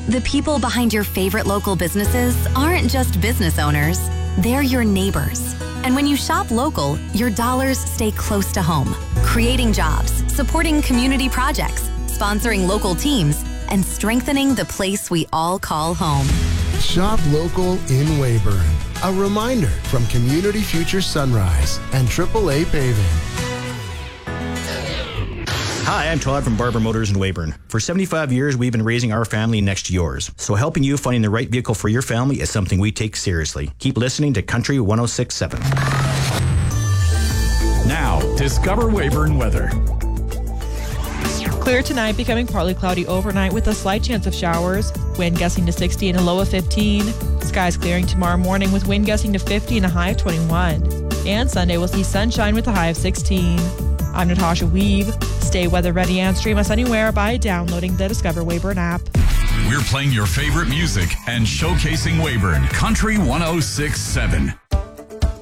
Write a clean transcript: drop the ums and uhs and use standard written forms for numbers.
The people behind your favorite local businesses aren't just business owners, they're your neighbors. And when you shop local, your dollars stay close to home, creating jobs, supporting community projects, sponsoring local teams, and strengthening the place we all call home. Shop local in Weyburn. A reminder from Community Future Sunrise and AAA Paving. Hi, I'm Todd from Barber Motors in Weyburn. For 75 years, we've been raising our family next to yours. So helping you finding the right vehicle for your family is something we take seriously. Keep listening to Country 106.7. Now, discover Weyburn weather. Clear tonight, becoming partly cloudy overnight with a slight chance of showers. Wind gusting to 60 and a low of 15. Skies clearing tomorrow morning with wind gusting to 50 and a high of 21. And Sunday we'll see sunshine with a high of 16. I'm Natasha Weave. Stay weather ready and stream us anywhere by downloading the Discover Weyburn app. We're playing your favorite music and showcasing Weyburn. Country 106.7.